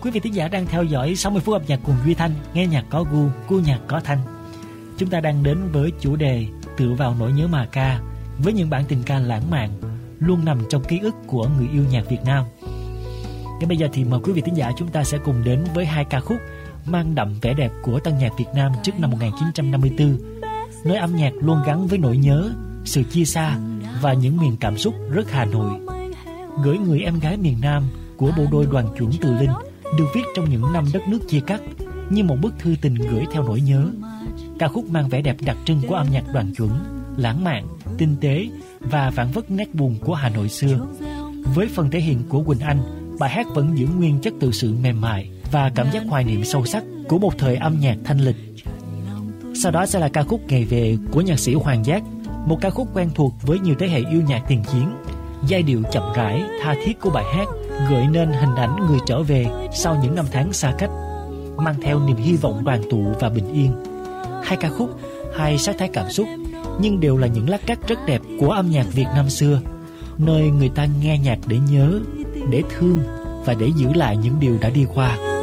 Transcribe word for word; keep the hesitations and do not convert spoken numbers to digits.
Quý vị thính giả đang theo dõi sáu mươi phút âm nhạc cùng Duy Thanh, nghe nhạc có gu, gu nhạc có thanh. Chúng ta đang đến với chủ đề tựa vào nỗi nhớ mà ca, với những bản tình ca lãng mạn luôn nằm trong ký ức của người yêu nhạc Việt Nam. Ngay bây giờ thì mời quý vị thính giả chúng ta sẽ cùng đến với hai ca khúc mang đậm vẻ đẹp của tân nhạc Việt Nam trước năm một nghìn chín trăm năm mươi tư, nơi âm nhạc luôn gắn với nỗi nhớ, sự chia xa và những miền cảm xúc rất Hà Nội. Gửi người em gái miền Nam của bộ đôi Đoàn Chuẩn Từ Linh được viết trong những năm đất nước chia cắt, như một bức thư tình gửi theo nỗi nhớ. Ca khúc mang vẻ đẹp đặc trưng của âm nhạc Đoàn Chuẩn, lãng mạn, tinh tế và phản phất nét buồn của Hà Nội xưa. Với phần thể hiện của Quỳnh Anh, bài hát vẫn giữ nguyên chất tự sự mềm mại và cảm giác hoài niệm sâu sắc của một thời âm nhạc thanh lịch. Sau đó sẽ là ca khúc Ngày Về của nhạc sĩ Hoàng Giác, một ca khúc quen thuộc với nhiều thế hệ yêu nhạc tiền chiến. Giai điệu chậm rãi, tha thiết của bài hát gợi nên hình ảnh người trở về sau những năm tháng xa cách, mang theo niềm hy vọng đoàn tụ và bình yên. Hai ca khúc, hai sắc thái cảm xúc, nhưng đều là những lát cắt rất đẹp của âm nhạc Việt Nam xưa, nơi người ta nghe nhạc để nhớ, để thương và để giữ lại những điều đã đi qua.